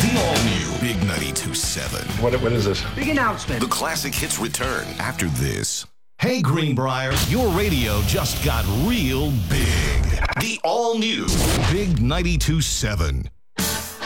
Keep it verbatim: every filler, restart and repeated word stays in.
The all-new Big ninety-two point seven. What, what is this? Big announcement. The classic hits return after this. Hey, Greenbrier, your radio just got real big. The all-new Big ninety-two point seven.